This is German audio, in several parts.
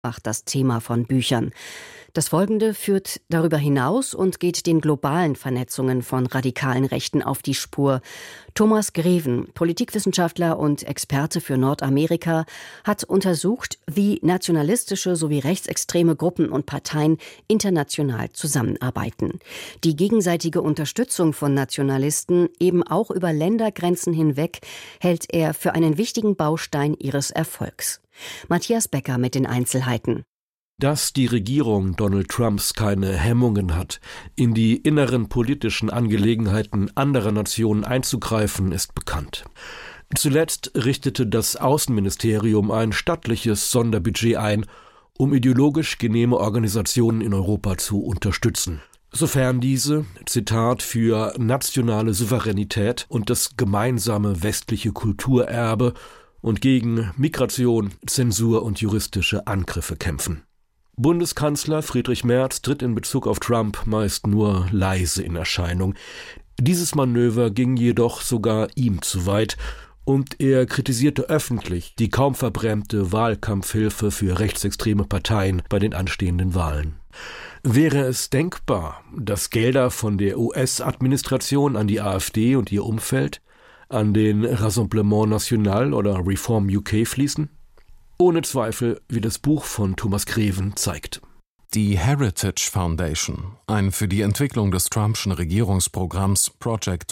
das Thema von Büchern. Das Folgende führt darüber hinaus und geht den globalen Vernetzungen von radikalen Rechten auf die Spur. Thomas Greven, Politikwissenschaftler und Experte für Nordamerika, hat untersucht, wie nationalistische sowie rechtsextreme Gruppen und Parteien international zusammenarbeiten. Die gegenseitige Unterstützung von Nationalisten, eben auch über Ländergrenzen hinweg, hält er für einen wichtigen Baustein ihres Erfolgs. Matthias Becker mit den Einzelheiten. Dass die Regierung Donald Trumps keine Hemmungen hat, in die inneren politischen Angelegenheiten anderer Nationen einzugreifen, ist bekannt. Zuletzt richtete das Außenministerium ein stattliches Sonderbudget ein, um ideologisch genehme Organisationen in Europa zu unterstützen. Sofern diese, Zitat, für nationale Souveränität und das gemeinsame westliche Kulturerbe und gegen Migration, Zensur und juristische Angriffe kämpfen. Bundeskanzler Friedrich Merz tritt in Bezug auf Trump meist nur leise in Erscheinung. Dieses Manöver ging jedoch sogar ihm zu weit und er kritisierte öffentlich die kaum verbrämte Wahlkampfhilfe für rechtsextreme Parteien bei den anstehenden Wahlen. Wäre es denkbar, dass Gelder von der US-Administration an die AfD und ihr Umfeld, an den Rassemblement National oder Reform UK fließen? Ohne Zweifel, wie das Buch von Thomas Greven zeigt. Die Heritage Foundation, ein für die Entwicklung des Trumpschen Regierungsprogramms Project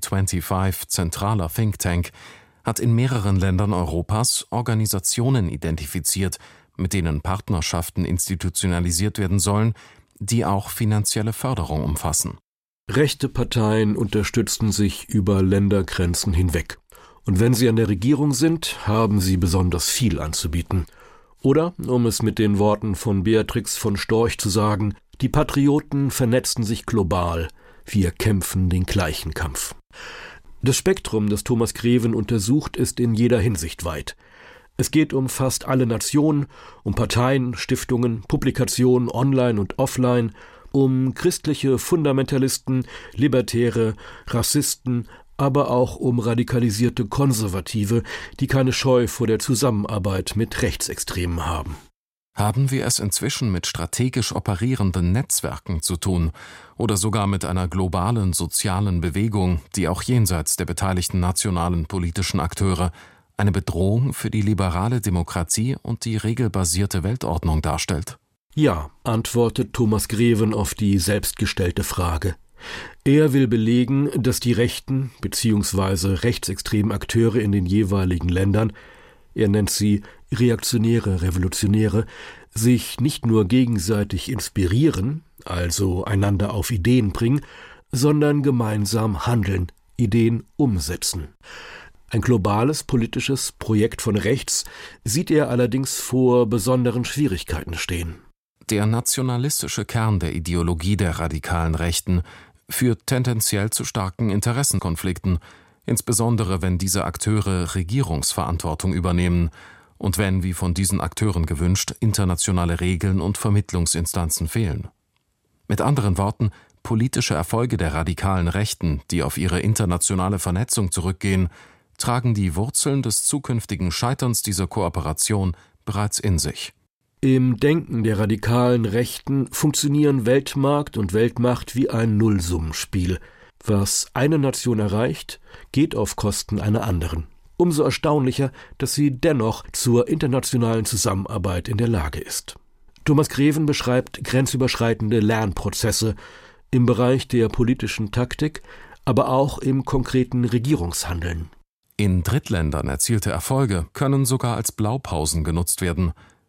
2025 zentraler Think Tank, hat in mehreren Ländern Europas Organisationen identifiziert, mit denen Partnerschaften institutionalisiert werden sollen, die auch finanzielle Förderung umfassen. Rechte Parteien unterstützen sich über Ländergrenzen hinweg. Und wenn sie an der Regierung sind, haben sie besonders viel anzubieten. Oder, um es mit den Worten von Beatrix von Storch zu sagen, die Patrioten vernetzen sich global, wir kämpfen den gleichen Kampf. Das Spektrum, das Thomas Greven untersucht, ist in jeder Hinsicht weit. Es geht um fast alle Nationen, um Parteien, Stiftungen, Publikationen online und offline, um christliche Fundamentalisten, Libertäre, Rassisten, aber auch um radikalisierte Konservative, die keine Scheu vor der Zusammenarbeit mit Rechtsextremen haben. Haben wir es inzwischen mit strategisch operierenden Netzwerken zu tun oder sogar mit einer globalen sozialen Bewegung, die auch jenseits der beteiligten nationalen politischen Akteure eine Bedrohung für die liberale Demokratie und die regelbasierte Weltordnung darstellt? Ja, antwortet Thomas Greven auf die selbstgestellte Frage. Er will belegen, dass die rechten bzw. rechtsextremen Akteure in den jeweiligen Ländern, er nennt sie reaktionäre Revolutionäre, sich nicht nur gegenseitig inspirieren, also einander auf Ideen bringen, sondern gemeinsam handeln, Ideen umsetzen. Ein globales politisches Projekt von rechts sieht er allerdings vor besonderen Schwierigkeiten stehen. Der nationalistische Kern der Ideologie der radikalen Rechten führt tendenziell zu starken Interessenkonflikten, insbesondere wenn diese Akteure Regierungsverantwortung übernehmen und wenn, wie von diesen Akteuren gewünscht, internationale Regeln und Vermittlungsinstanzen fehlen. Mit anderen Worten, politische Erfolge der radikalen Rechten, die auf ihre internationale Vernetzung zurückgehen, tragen die Wurzeln des zukünftigen Scheiterns dieser Kooperation bereits in sich. Im Denken der radikalen Rechten funktionieren Weltmarkt und Weltmacht wie ein Nullsummenspiel. Was eine Nation erreicht, geht auf Kosten einer anderen. Umso erstaunlicher, dass sie dennoch zur internationalen Zusammenarbeit in der Lage ist. Thomas Greven beschreibt grenzüberschreitende Lernprozesse im Bereich der politischen Taktik, aber auch im konkreten Regierungshandeln. In Drittländern erzielte Erfolge können sogar als Blaupausen genutzt werden.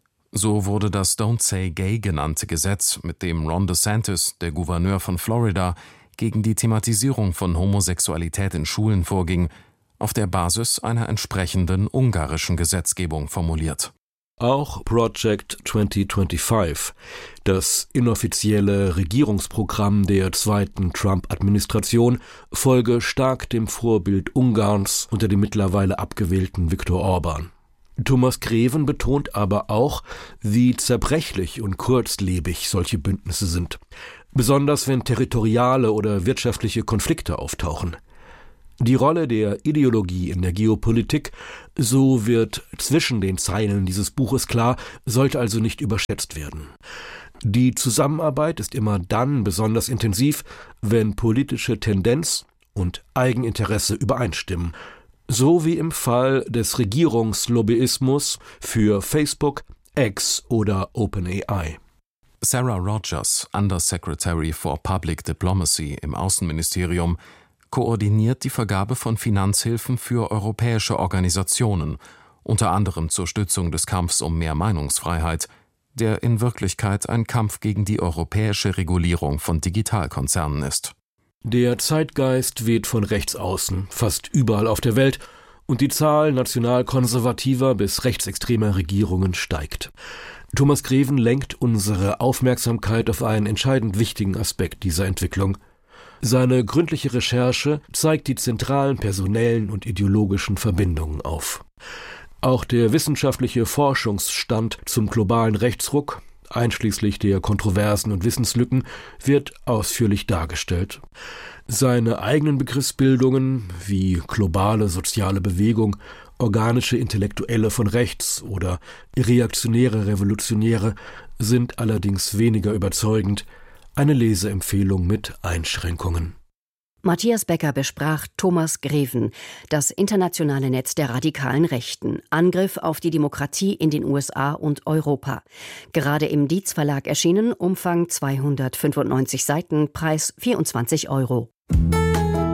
So wurde das Don't Say Gay genannte Gesetz, mit dem Ron DeSantis, der Gouverneur von Florida, gegen die Thematisierung von Homosexualität in Schulen vorging, auf der Basis einer entsprechenden ungarischen Gesetzgebung formuliert. Auch Project 2025, das inoffizielle Regierungsprogramm der zweiten Trump-Administration, folge stark dem Vorbild Ungarns unter dem mittlerweile abgewählten Viktor Orban. Thomas Greven betont aber auch, wie zerbrechlich und kurzlebig solche Bündnisse sind, besonders wenn territoriale oder wirtschaftliche Konflikte auftauchen. Die Rolle der Ideologie in der Geopolitik, so wird zwischen den Zeilen dieses Buches klar, sollte also nicht überschätzt werden. Die Zusammenarbeit ist immer dann besonders intensiv, wenn politische Tendenz und Eigeninteresse übereinstimmen, so wie im Fall des Regierungslobbyismus für Facebook, X oder OpenAI. Sarah Rogers, Undersecretary for Public Diplomacy im Außenministerium, koordiniert die Vergabe von Finanzhilfen für europäische Organisationen, unter anderem zur Stützung des Kampfs um mehr Meinungsfreiheit, der in Wirklichkeit ein Kampf gegen die europäische Regulierung von Digitalkonzernen ist. Der Zeitgeist weht von rechts außen, fast überall auf der Welt, und die Zahl nationalkonservativer bis rechtsextremer Regierungen steigt. Thomas Greven lenkt unsere Aufmerksamkeit auf einen entscheidend wichtigen Aspekt dieser Entwicklung. Seine gründliche Recherche zeigt die zentralen personellen und ideologischen Verbindungen auf. Auch der wissenschaftliche Forschungsstand zum globalen Rechtsruck, einschließlich der Kontroversen und Wissenslücken, wird ausführlich dargestellt. Seine eigenen Begriffsbildungen wie globale soziale Bewegung, organische Intellektuelle von rechts oder reaktionäre Revolutionäre sind allerdings weniger überzeugend. Eine Leseempfehlung mit Einschränkungen. Matthias Becker besprach Thomas Greven, das internationale Netz der radikalen Rechten, Angriff auf die Demokratie in den USA und Europa. Gerade im Dietz Verlag erschienen, Umfang 295 Seiten, Preis 24 €.